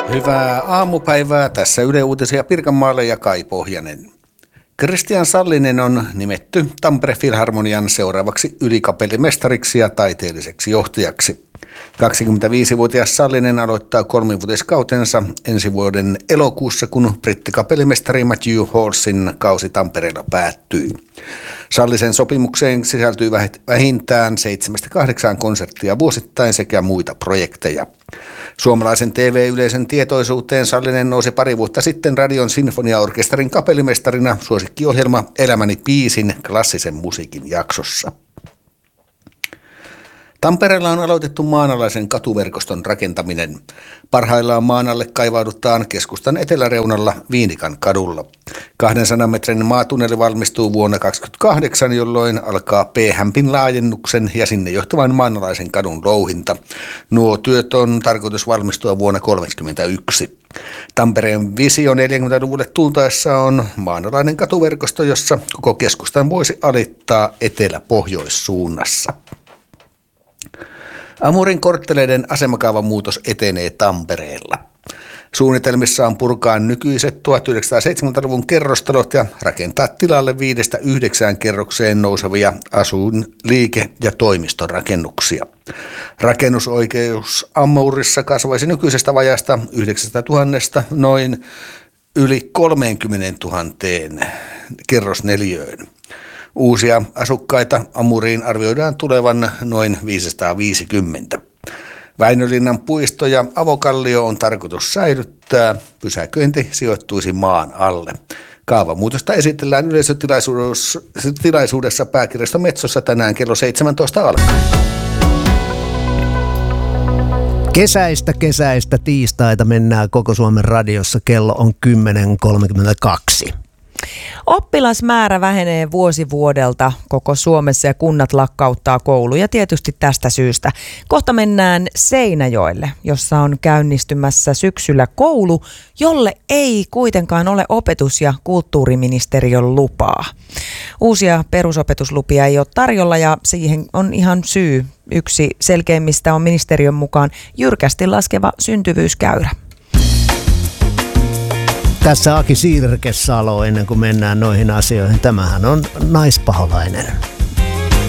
Hyvää aamupäivää. Tässä Yle Uutisia Pirkanmaalle ja Kai Pohjanen. Kristian Sallinen on nimetty Tampere Filharmonian seuraavaksi ylikapellimestariksi ja taiteelliseksi johtajaksi. 25-vuotias Sallinen aloittaa kolmivuotiskautensa ensi vuoden elokuussa, kun brittikapellimestari Matthew Hallsin kausi Tampereella päättyy. Sallisen sopimukseen sisältyy vähintään 7-8 konserttia vuosittain sekä muita projekteja. Suomalaisen TV-yleisön tietoisuuteen Sallinen nousi pari vuotta sitten Radion sinfoniaorkesterin kapellimestarina suosikkiohjelma Elämäni biisin klassisen musiikin jaksossa. Tampereella on aloitettu maanalaisen katuverkoston rakentaminen. Parhaillaan maan alle kaivaudutaan keskustan eteläreunalla Viinikan kadulla. 200 metrin maatunneli valmistuu vuonna 2028, jolloin alkaa P-hämpin laajennuksen ja sinne johtavan maanalaisen kadun louhinta. Nuo työt on tarkoitus valmistua vuonna 2031. Tampereen visio 40-luvulle tultaessa on maanalainen katuverkosto, jossa koko keskustan voisi alittaa etelä-pohjoissuunnassa. Amurin kortteleiden asemakaavan muutos etenee Tampereella. Suunnitelmissa on purkaa nykyiset 1970-luvun kerrostalot ja rakentaa tilalle 5-9 kerrokseen nousevia asuin-, liike- ja toimistorakennuksia. Rakennusoikeus Amurissa kasvaisi nykyisestä vajaasta 9 000 noin yli 30 000 kerrosneliöön. Uusia asukkaita Amuriin arvioidaan tulevan noin 550. Väinölinnan puisto ja avokallio on tarkoitus säilyttää. Pysäköinti sijoittuisi maan alle. Kaavamuutosta esitellään yleisötilaisuudessa Pääkirjasto Metsossa tänään kello 17 alkaen. Kesäistä tiistaita mennään koko Suomen radiossa. Kello on 10.32. Oppilasmäärä vähenee vuosi vuodelta koko Suomessa ja kunnat lakkauttaa kouluja tietysti tästä syystä. Kohta mennään Seinäjoelle, jossa on käynnistymässä syksyllä koulu, jolle ei kuitenkaan ole opetus- ja kulttuuriministeriön lupaa. Uusia perusopetuslupia ei ole tarjolla ja siihen on ihan syy. Yksi selkeimmistä on ministeriön mukaan jyrkästi laskeva syntyvyyskäyrä. Tässä Aki Siirkesalo ennen kuin mennään noihin asioihin. Tämähän on naispaholainen.